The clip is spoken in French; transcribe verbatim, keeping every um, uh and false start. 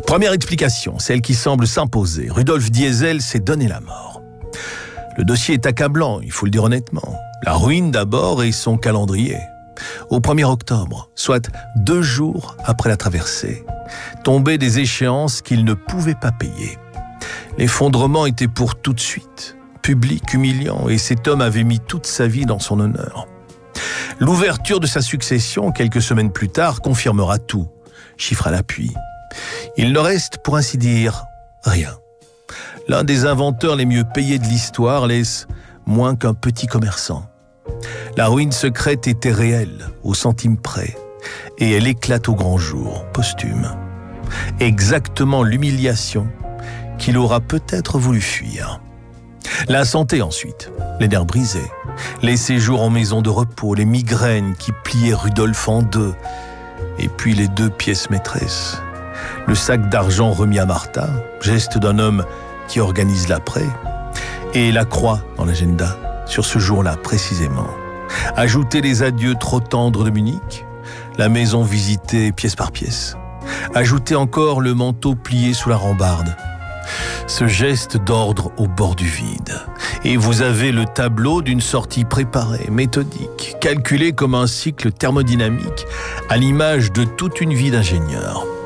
Première explication, celle qui semble s'imposer. Rudolf Diesel s'est donné la mort. Le dossier est accablant, il faut le dire honnêtement. La ruine d'abord et son calendrier. Au premier octobre, soit deux jours après la traversée, tombaient des échéances qu'il ne pouvait pas payer. L'effondrement était pour tout de suite, public, humiliant, et cet homme avait mis toute sa vie dans son honneur. L'ouverture de sa succession, quelques semaines plus tard, confirmera tout, chiffre à l'appui. Il ne reste, pour ainsi dire, rien. L'un des inventeurs les mieux payés de l'histoire laisse moins qu'un petit commerçant. La ruine secrète était réelle, au centime près, et elle éclate au grand jour, posthume. Exactement l'humiliation qu'il aura peut-être voulu fuir. La santé ensuite, les nerfs brisés, les séjours en maison de repos, les migraines qui pliaient Rudolf en deux, et puis les deux pièces maîtresses. Le sac d'argent remis à Martha, geste d'un homme qui organise l'après, et la croix dans l'agenda, sur ce jour-là précisément. Ajouter les adieux trop tendres de Munich, la maison visitée pièce par pièce. Ajouter encore le manteau plié sous la rambarde. Ce geste d'ordre au bord du vide. Et vous avez le tableau d'une sortie préparée, méthodique, calculée comme un cycle thermodynamique, à l'image de toute une vie d'ingénieur.